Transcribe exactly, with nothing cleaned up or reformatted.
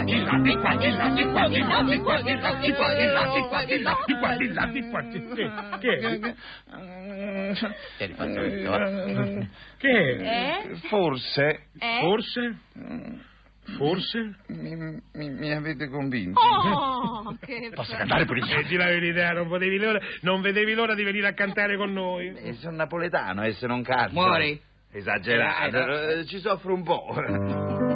di là, di qua, di là, di qua, di là, di qua, di là, di qua, di là, di qua, di là, di qua, di là, di qua, di là. Che è? Che rifatto io? Che è? Eh? Forse... Eh? Forse? Forse? Mi, mi, mi avete convinto. Oh, che Posso bello. cantare pure io? Senti la verità, non potevi l'ora, non vedevi l'ora di venire a cantare con noi. Eh, sono napoletano e se non canto... Muori. Esagerato, eh, ci soffro un po'.